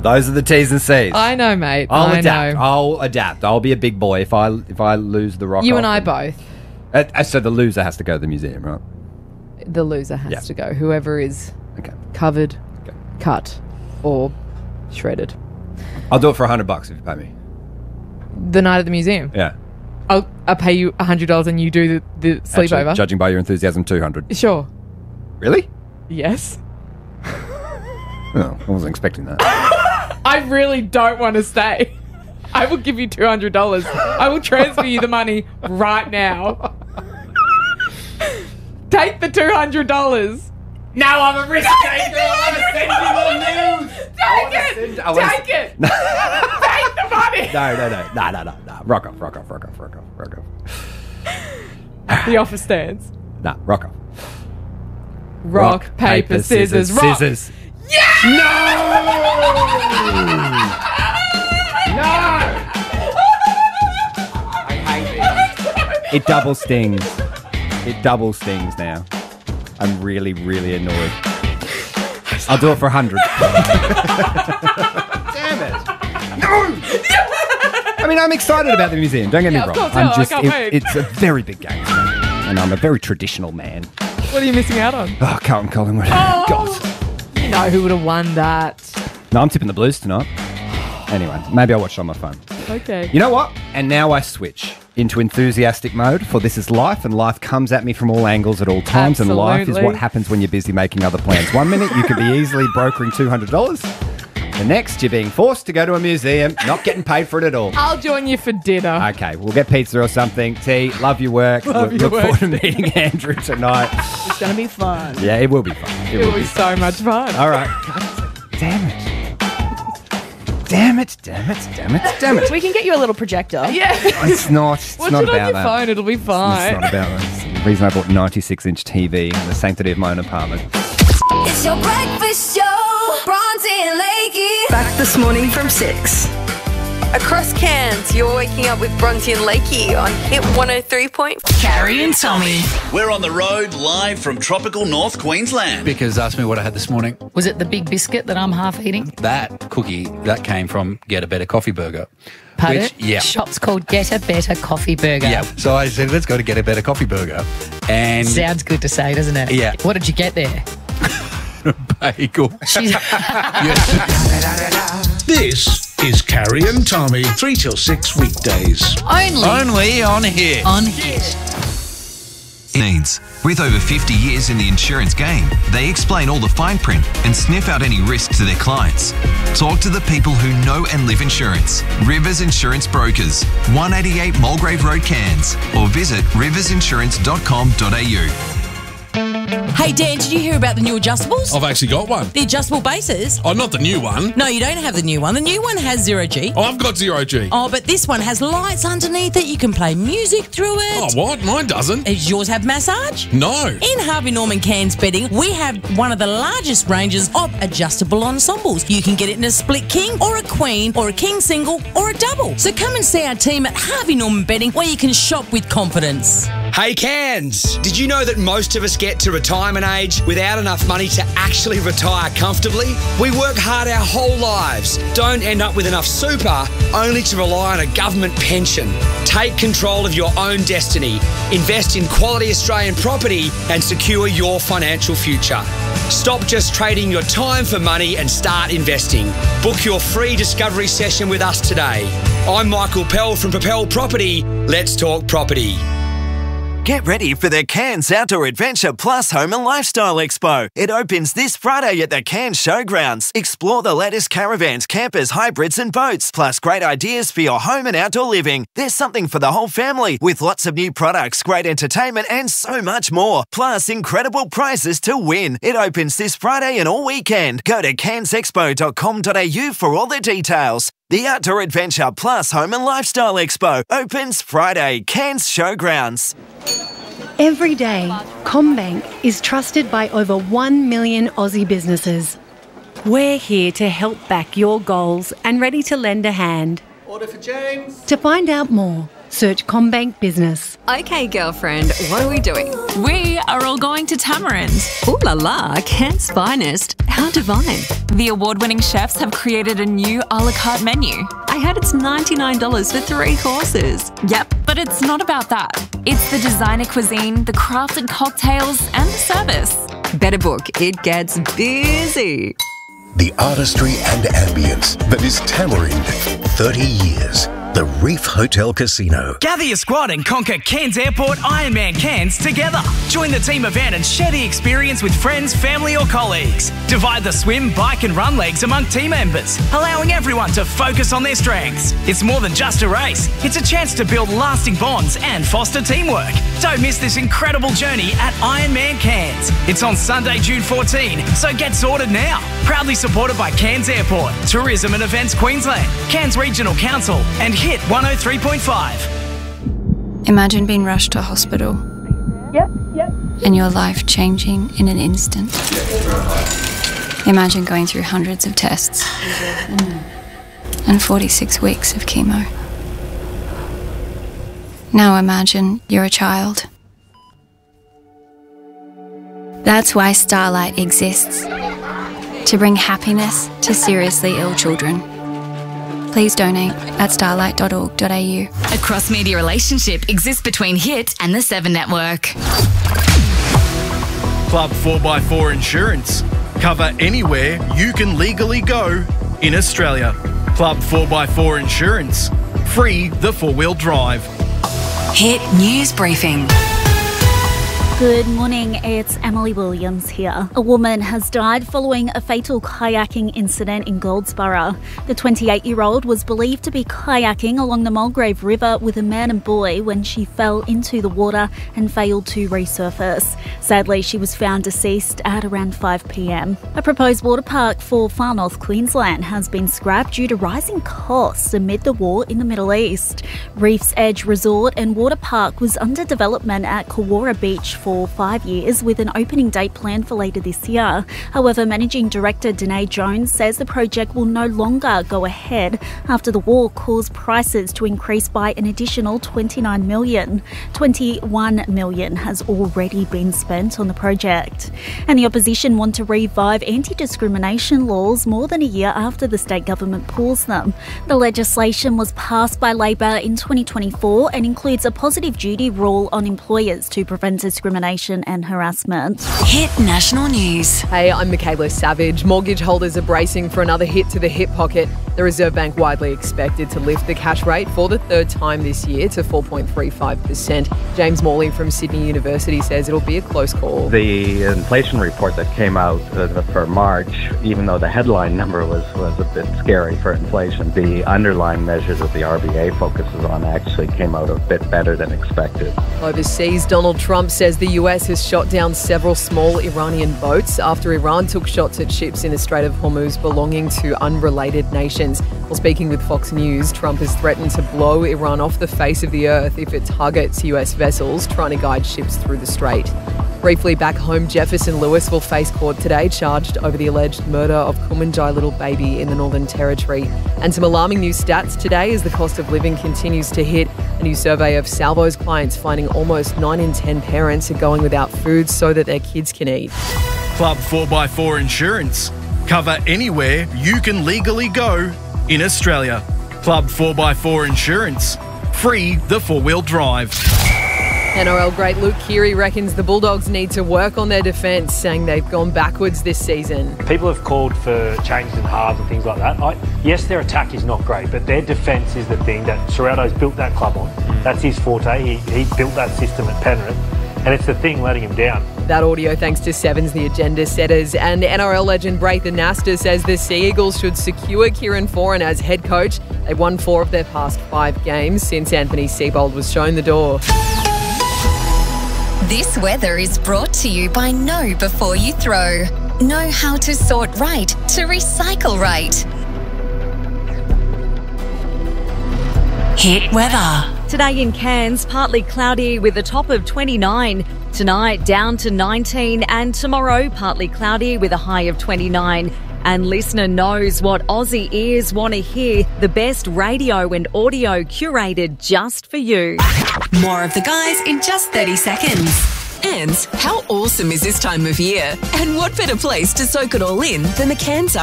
Those are the T's and C's. I know, mate. I'll I adapt. know. I'll adapt. I'll be a big boy if I lose the rock. You off and I both. So the loser has to go to the museum, right? The loser has to go. Whoever is covered, cut, or shredded. I'll do it for $100 if you pay me. The night at the museum. Yeah. I'll pay you $100 and you do the sleepover. Actually, judging by your enthusiasm, $200. Sure. Really? Yes. No, I wasn't expecting that. I really don't want to stay. I will give you $200. I will transfer you the money right now. Take the $200. No, I'm a risk taker. I want to send you the news. Take it. Take it. Take the money. No. Rock off. The offer stands. Nah, rock off. Rock, paper, scissors, rock. Scissors. Yeah! No! I hate it. It double stings. Now. I'm really, really annoyed. I'll do it for $100. Damn it. No! I mean, I'm excited about the museum. Don't get me wrong. Of course, I can't wait. It's a very big game. And I'm a very traditional man. What are you missing out on? Oh, Carlton Collingwood. Oh! God. You know who would have won that. No, I'm tipping the Blues tonight. Anyway, maybe I'll watch it on my phone. Okay. You know what? And now I switch into enthusiastic mode, for this is life, and life comes at me from all angles at all times. Absolutely. And life is what happens when you're busy making other plans. 1 minute, you could be easily brokering $200. The next, you're being forced to go to a museum, not getting paid for it at all. I'll join you for dinner. Okay, we'll get pizza or something. T, love your work. Look forward to meeting Andrew tonight. It's going to be fun. Yeah, it will be fun. It will be so much fun. All right. Damn it. Damn it. We can get you a little projector. Yeah. It's not Watch about it on your that. phone. It'll be fine. It's not about that. It's the reason I bought a 96-inch TV in the sanctity of my own apartment. It's your breakfast show, Bronte and Lakey. Back this morning from 6. Across Cairns, you're waking up with Bronte and Lakey on Hit 103.4. Carrie and Tommy. We're on the road live from tropical North Queensland. Because asked me what I had this morning. Was it the big biscuit that I'm half eating? That cookie, that came from Get a Better Coffee Burger. Pardon? Yeah. Shop's called Get a Better Coffee Burger. Yeah. So I said, let's go to Get a Better Coffee Burger. And Sounds good to say, doesn't it? Yeah. What did you get there? bagel. This is Carrie and Tommy, 3 till 6 weekdays. Only on Hit. On Hit. Needs. With over 50 years in the insurance game, they explain all the fine print and sniff out any risk to their clients. Talk to the people who know and live insurance. Rivers Insurance Brokers, 188 Mulgrave Road, Cairns, or visit riversinsurance.com.au. Hey Dan, did you hear about the new adjustables? I've actually got one. The adjustable bases? Oh, not the new one. No, you don't have the new one. The new one has 0G. Oh, I've got 0G. Oh, but this one has lights underneath it. You can play music through it. Oh, what? Mine doesn't. Does yours have massage? No. In Harvey Norman Cairns Bedding, we have one of the largest ranges of adjustable ensembles. You can get it in a split king or a queen or a king single or a double. So come and see our team at Harvey Norman Bedding where you can shop with confidence. Hey Cairns, did you know that most of us get to retirement age without enough money to actually retire comfortably? We work hard our whole lives, don't end up with enough super, only to rely on a government pension. Take control of your own destiny, invest in quality Australian property and secure your financial future. Stop just trading your time for money and start investing. Book your free discovery session with us today. I'm Michael Pell from Propel Property. Let's talk property. Get ready for the Cairns Outdoor Adventure Plus Home and Lifestyle Expo. It opens this Friday at the Cairns Showgrounds. Explore the latest caravans, campers, hybrids and boats, plus great ideas for your home and outdoor living. There's something for the whole family with lots of new products, great entertainment and so much more. Plus incredible prizes to win. It opens this Friday and all weekend. Go to cairnsexpo.com.au for all the details. The Outdoor Adventure Plus Home and Lifestyle Expo opens Friday, Cairns Showgrounds. Every day, CommBank is trusted by over 1 million Aussie businesses. We're here to help back your goals and ready to lend a hand. Order for James. To find out more, search CommBank Business. Okay, girlfriend, what are we doing? We are all going to Tamarind. Ooh la la, Cairns' finest. How divine. The award-winning chefs have created a new a la carte menu. I heard it's $99 for 3 courses. Yep, but it's not about that. It's the designer cuisine, the crafted cocktails, and the service. Better book. It gets busy. The artistry and ambience that is Tamarind. 30 years. The Reef Hotel Casino. Gather your squad and conquer Cairns Airport Ironman Cairns together. Join the team event and share the experience with friends, family or colleagues. Divide the swim, bike and run legs among team members, allowing everyone to focus on their strengths. It's more than just a race. It's a chance to build lasting bonds and foster teamwork. Don't miss this incredible journey at Ironman Cairns. It's on Sunday, June 14, so get sorted now. Proudly supported by Cairns Airport, Tourism and Events Queensland, Cairns Regional Council and Hit 103.5. Imagine being rushed to hospital. Yep. And your life changing in an instant. Imagine going through hundreds of tests and 46 weeks of chemo. Now imagine you're a child. That's why Starlight exists. To bring happiness to seriously ill children. Please donate at starlight.org.au. A cross-media relationship exists between Hit and the 7 Network. Club 4x4 Insurance. Cover anywhere you can legally go in Australia. Club 4x4 Insurance. Free the 4-wheel drive. Hit News Briefing. Good morning, it's Emily Williams here. A woman has died following a fatal kayaking incident in Goldsboro. The 28-year-old was believed to be kayaking along the Mulgrave River with a man and boy when she fell into the water and failed to resurface. Sadly, she was found deceased at around 5 p.m. A proposed water park for Far North Queensland has been scrapped due to rising costs amid the war in the Middle East. Reef's Edge Resort and Water Park was under development at Kawara Beach for 5 years, with an opening date planned for later this year. However, Managing Director Danae Jones says the project will no longer go ahead after the war caused prices to increase by an additional $29 million. $21 million has already been spent on the project. And the opposition want to revive anti-discrimination laws more than a year after the state government paused them. The legislation was passed by Labor in 2024 and includes a positive duty rule on employers to prevent discrimination and harassment. Hit National News. Hey, I'm Michaela Savage. Mortgage holders are bracing for another hit to the hip pocket. The Reserve Bank widely expected to lift the cash rate for the 3rd time this year to 4.35%. James Morley from Sydney University says it'll be a close call. The inflation report that came out for March, even though the headline number was a bit scary for inflation, the underlying measures that the RBA focuses on actually came out a bit better than expected. Overseas, Donald Trump says the US has shot down several small Iranian boats after Iran took shots at ships in the Strait of Hormuz belonging to unrelated nations. While speaking with Fox News, Trump has threatened to blow Iran off the face of the earth if it targets US vessels trying to guide ships through the strait. Briefly back home, Jefferson Lewis will face court today, charged over the alleged murder of Kumanjai Little Baby in the Northern Territory. And some alarming new stats today as the cost of living continues to hit. A new survey of Salvo's clients finding almost 9 in 10 parents are going without food so that their kids can eat. Club 4x4 Insurance. Cover anywhere you can legally go in Australia. Club 4x4 Insurance. Free the 4-wheel drive. NRL great Luke Keary reckons the Bulldogs need to work on their defence, saying they've gone backwards this season. People have called for changes in halves and things like that. Yes, their attack is not great, but their defence is the thing that Serrato's built that club on. That's his forte. He built that system at Penrith, and it's the thing letting him down. That audio thanks to Sevens, the agenda setters. And NRL legend Braithen Nasta says the Sea Eagles should secure Kieran Foran as head coach. They've won 4 of their past 5 games since Anthony Seibold was shown the door. This weather is brought to you by Know Before You Throw. Know how to sort right to recycle right. Hit weather. Today in Cairns, partly cloudy with a top of 29. Tonight, down to 19. And tomorrow, partly cloudy with a high of 29. And listener knows what Aussie ears want to hear. The best radio and audio curated just for you. More of the guys in just 30 seconds. Cairns, how awesome is this time of year? And what better place to soak it all in than the Cairns